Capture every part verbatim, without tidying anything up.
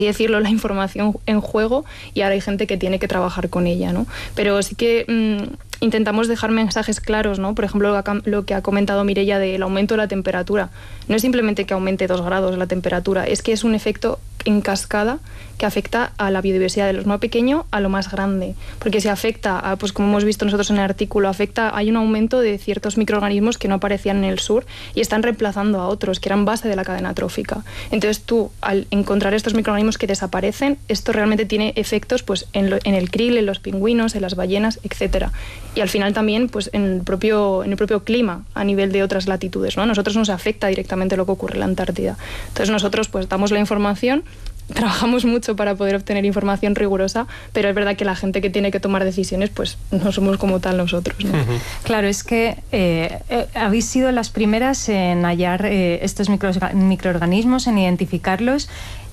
decirlo, la información en juego, y ahora hay gente que tiene que trabajar con ella, ¿no? Pero sí que mmm, intentamos dejar mensajes claros, ¿no? Por ejemplo, lo que ha comentado Mireia del aumento de la temperatura. No es simplemente que aumente dos grados la temperatura, es que es un efecto en cascada que afecta a la biodiversidad de lo más pequeño a lo más grande, porque se afecta, a, pues como hemos visto nosotros en el artículo, afecta, hay un aumento de ciertos microorganismos que no aparecían en el sur y están reemplazando a otros que eran base de la cadena trófica. Entonces tú, al encontrar estos microorganismos que desaparecen, esto realmente tiene efectos pues en, lo, en el krill, en los pingüinos, en las ballenas, etcétera. Y al final también pues en el propio, en el propio clima a nivel de otras latitudes, ¿no? A nosotros nos afecta directamente lo que ocurre en la Antártida. Entonces nosotros pues damos la información, trabajamos mucho para poder obtener información rigurosa, pero es verdad que la gente que tiene que tomar decisiones, pues no somos como tal nosotros, ¿no? Uh-huh. Claro, es que eh, eh, habéis sido las primeras en hallar eh, estos micro, microorganismos, en identificarlos.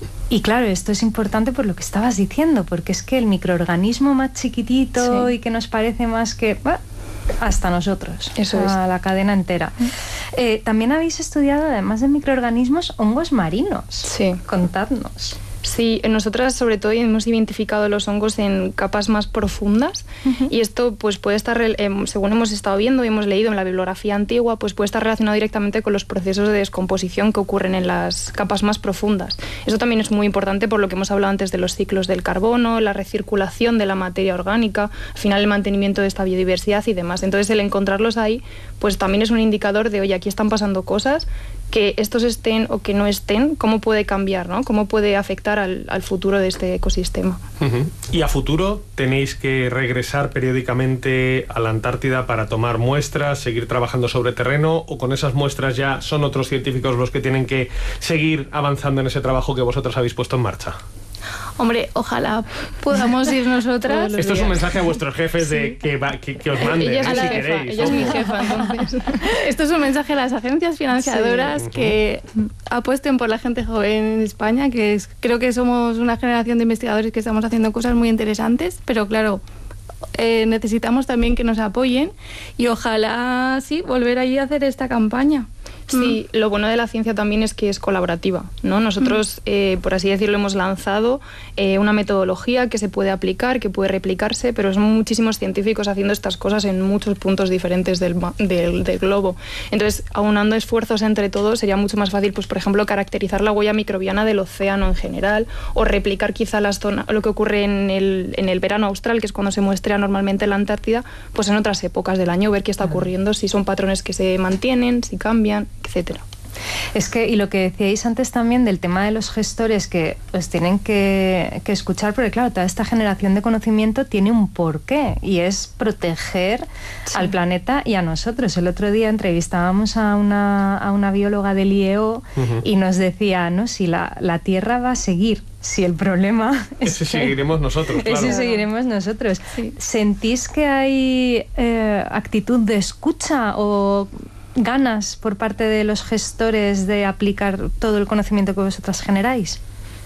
Y claro, esto es importante por lo que estabas diciendo, porque es que el microorganismo más chiquitito sí. y que nos parece más que... Bah, hasta nosotros, eso a es. La cadena entera. Eh, también habéis estudiado, además de microorganismos, hongos marinos. Sí. Contadnos. Sí, nosotras sobre todo hemos identificado los hongos en capas más profundas uh-huh. y esto pues puede estar, eh, según hemos estado viendo y hemos leído en la bibliografía antigua, pues puede estar relacionado directamente con los procesos de descomposición que ocurren en las capas más profundas. Eso también es muy importante por lo que hemos hablado antes de los ciclos del carbono, la recirculación de la materia orgánica, al final el mantenimiento de esta biodiversidad y demás. Entonces el encontrarlos ahí pues también es un indicador de, oye, aquí están pasando cosas, que estos estén o que no estén, cómo puede cambiar, ¿no? Cómo puede afectar al, al futuro de este ecosistema. Uh-huh. Y a futuro tenéis que regresar periódicamente a la Antártida para tomar muestras, seguir trabajando sobre terreno, o con esas muestras ya son otros científicos los que tienen que seguir avanzando en ese trabajo que vosotros habéis puesto en marcha. Hombre, ojalá podamos ir nosotras. Esto es un mensaje a vuestros jefes sí. de que, va, que, que os manden, ella es ¿eh? si jefa, queréis. Ella es mi jefa, entonces. Esto es un mensaje a las agencias financiadoras sí. que apuesten por la gente joven en España, que es, creo que somos una generación de investigadores que estamos haciendo cosas muy interesantes, pero claro, eh, necesitamos también que nos apoyen y ojalá, sí, volver allí a hacer esta campaña. Sí, mm. lo bueno de la ciencia también es que es colaborativa, ¿no? Nosotros, mm. eh, por así decirlo, hemos lanzado eh, una metodología que se puede aplicar, que puede replicarse, pero son muchísimos científicos haciendo estas cosas en muchos puntos diferentes del, del, del globo. Entonces, aunando esfuerzos entre todos, sería mucho más fácil, pues, por ejemplo, caracterizar la huella microbiana del océano en general, o replicar quizá las zonas, lo que ocurre en el, en el verano austral, que es cuando se muestra normalmente la Antártida, pues en otras épocas del año, ver qué está ocurriendo, si son patrones que se mantienen, si cambian, etcétera. Es que, y lo que decíais antes también del tema de los gestores que pues tienen que, que escuchar, porque claro, toda esta generación de conocimiento tiene un porqué y es proteger sí. al planeta y a nosotros. El otro día entrevistábamos a una, a una bióloga del I E O uh-huh. y nos decía, ¿no? Si la, la Tierra va a seguir, si el problema es ese que seguiremos nosotros, claro. Ese seguiremos nosotros. Sí. ¿Sentís que hay eh, actitud de escucha o ganas por parte de los gestores de aplicar todo el conocimiento que vosotras generáis?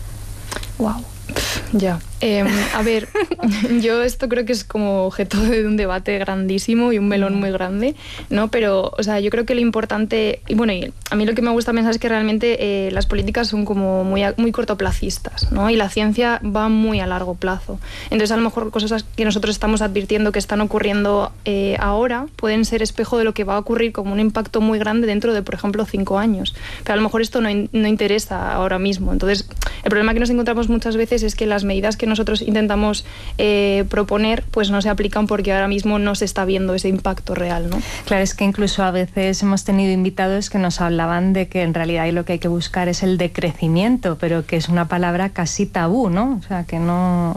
Wow. Ya. Eh, a ver, yo esto creo que es como objeto de un debate grandísimo y un melón muy grande, ¿no? Pero, o sea, yo creo que lo importante, y bueno, y a mí lo que me gusta pensar es que realmente eh, las políticas son como muy, muy cortoplacistas, ¿no? Y la ciencia va muy a largo plazo. Entonces, a lo mejor cosas que nosotros estamos advirtiendo que están ocurriendo eh, ahora pueden ser espejo de lo que va a ocurrir como un impacto muy grande dentro de, por ejemplo, cinco años. Pero a lo mejor esto no, no interesa ahora mismo. Entonces, el problema que nos encontramos muchas veces es que las medidas que nosotros intentamos eh, proponer pues no se aplican porque ahora mismo no se está viendo ese impacto real, ¿no? Claro, es que incluso a veces hemos tenido invitados que nos hablaban de que en realidad lo que hay que buscar es el decrecimiento, pero que es una palabra casi tabú, ¿no? O sea, que no...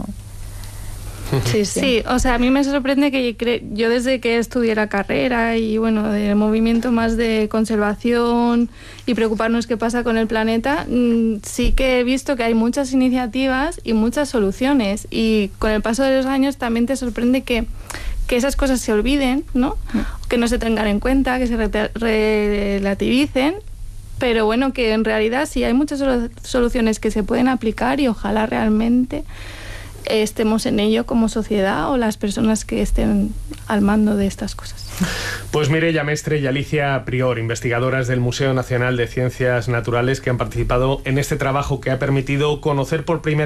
Sí, sí. sí, o sea, a mí me sorprende que yo desde que estudié la carrera y bueno, del movimiento más de conservación y preocuparnos qué pasa con el planeta, sí que he visto que hay muchas iniciativas y muchas soluciones y con el paso de los años también te sorprende que, que esas cosas se olviden, ¿no? Que no se tengan en cuenta, que se relativicen, pero bueno, que en realidad sí hay muchas soluciones que se pueden aplicar y ojalá realmente estemos en ello como sociedad o las personas que estén al mando de estas cosas. Pues Mireia Mestre y Alicia Prior, investigadoras del Museo Nacional de Ciencias Naturales, que han participado en este trabajo que ha permitido conocer por primera